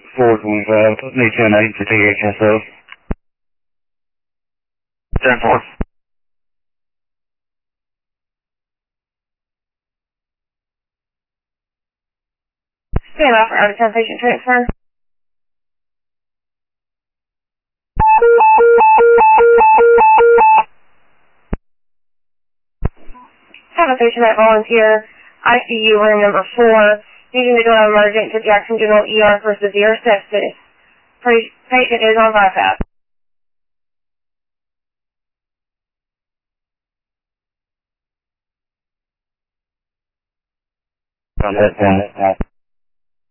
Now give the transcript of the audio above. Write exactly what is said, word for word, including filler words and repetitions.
Forward with uh, need to eight to D H S O. ten four. Stand off for out of town patient transfer. Have a patient at volunteer, I C U room number four, needing to go to emergent to Jackson General E R for severe sepsis. Pre- patient is on bypass. Got it, got it, got it.